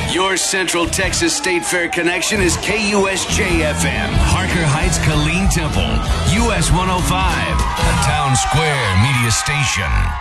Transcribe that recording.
Your Central Texas State Fair connection is KUSJ-FM. Harker Heights, Killeen Temple. US 105, a Town Square media station.